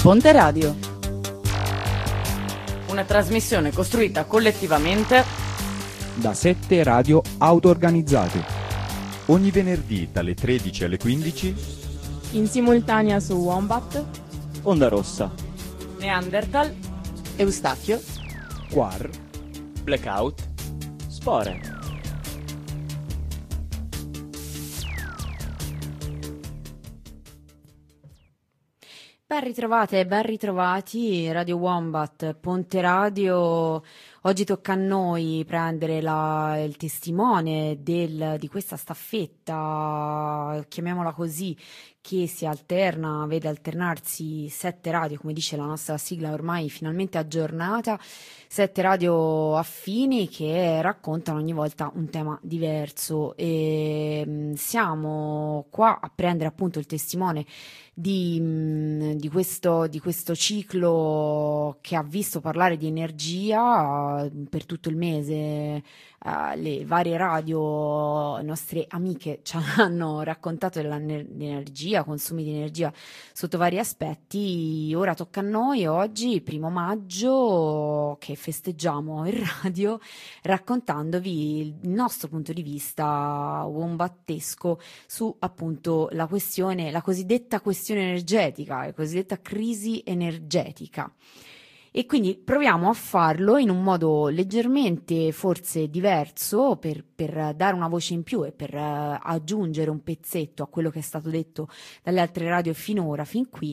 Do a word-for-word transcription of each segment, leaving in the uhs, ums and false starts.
Ponte Radio. Una trasmissione costruita collettivamente da sette radio auto-organizzate. Ogni venerdì dalle tredici alle quindici in simultanea su Wombat, Onda Rossa, Neanderthal, Eustachio, Quar, Blackout, Spore. Ben ritrovate, ben ritrovati, Radio Wombat, Ponte Radio. Oggi tocca a noi prendere la, il testimone del, di questa staffetta, chiamiamola così, che si alterna, vede alternarsi sette radio, come dice la nostra sigla ormai finalmente aggiornata, sette radio affini che raccontano ogni volta un tema diverso. E mh, siamo qua a prendere appunto il testimone di, mh, di, questo, di questo ciclo che ha visto parlare di energia uh, per tutto il mese. Uh, le varie radio, nostre amiche ci hanno raccontato dell'energia, consumi di energia sotto vari aspetti. Ora tocca a noi, oggi, primo maggio, che festeggiamo in radio, raccontandovi il nostro punto di vista wombattesco su appunto la questione, la cosiddetta questione energetica, la cosiddetta crisi energetica. E quindi proviamo a farlo in un modo leggermente forse diverso per, per dare una voce in più e per uh, aggiungere un pezzetto a quello che è stato detto dalle altre radio finora, fin qui,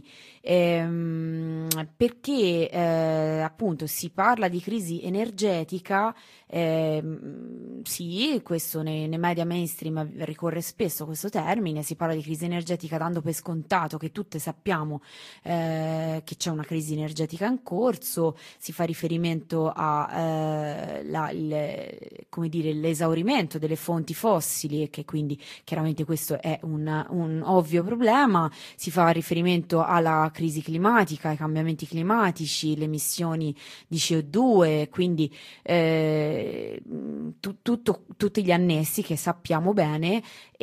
ehm, perché eh, appunto si parla di crisi energetica, ehm, sì, questo nei, nei media mainstream ricorre spesso questo termine, si parla di crisi energetica dando per scontato che tutte sappiamo eh, che c'è una crisi energetica in corso. Si fa riferimento a eh, la, il, come dire, l'esaurimento delle fonti fossili e che quindi chiaramente questo è un, un ovvio problema. Si fa riferimento alla crisi climatica, ai cambiamenti climatici, le emissioni di C O due, quindi eh, tu, tutto, tutti gli annessi che sappiamo bene,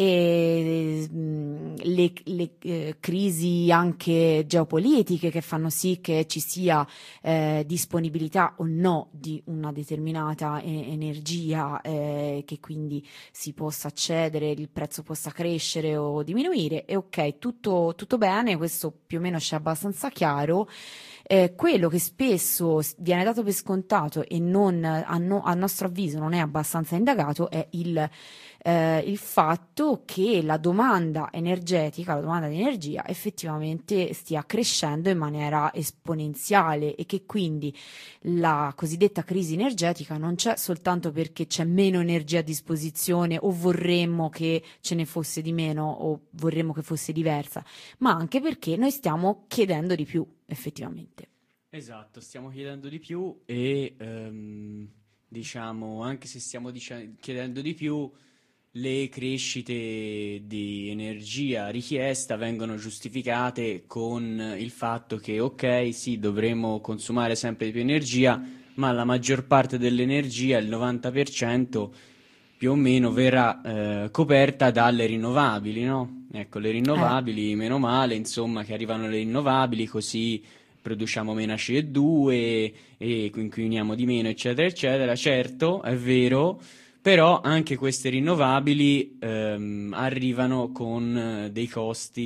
e mh, le, le eh, crisi anche geopolitiche che fanno sì che ci sia eh, disponibilità o no di una determinata eh, energia, eh, che quindi si possa accedere, il prezzo possa crescere o diminuire. E ok, tutto, tutto bene, questo più o meno c'è abbastanza chiaro. Eh, quello che spesso viene dato per scontato e non, a, no, a nostro avviso non è abbastanza indagato è il, eh, il fatto che la domanda energetica, la domanda di energia effettivamente stia crescendo in maniera esponenziale e che quindi la cosiddetta crisi energetica non c'è soltanto perché c'è meno energia a disposizione o vorremmo che ce ne fosse di meno o vorremmo che fosse diversa, ma anche perché noi stiamo chiedendo di più. Effettivamente. Esatto, stiamo chiedendo di più e ehm, diciamo, anche se stiamo dic- chiedendo di più, le crescite di energia richiesta vengono giustificate con il fatto che ok, sì, dovremo consumare sempre di più energia, ma la maggior parte dell'energia, il novanta per cento più o meno, verrà eh, coperta dalle rinnovabili, no? Ecco, le rinnovabili, eh. meno male, insomma, che arrivano le rinnovabili, così produciamo meno C O due e inquiniamo di meno, eccetera, eccetera. Certo, è vero, però anche queste rinnovabili ehm, arrivano con dei costi